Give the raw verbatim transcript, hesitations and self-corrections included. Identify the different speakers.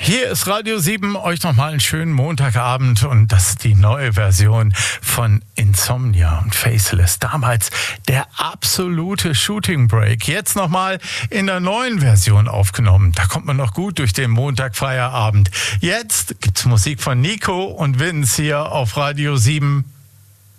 Speaker 1: Hier ist Radio sieben, euch nochmal einen schönen Montagabend und das ist die neue Version von Insomnia und Faceless. Damals der absolute Shooting Break. Jetzt nochmal in der neuen Version aufgenommen. Da kommt man noch gut durch den Montagfeierabend. Jetzt gibt's Musik von Nico und Vince hier auf Radio sieben.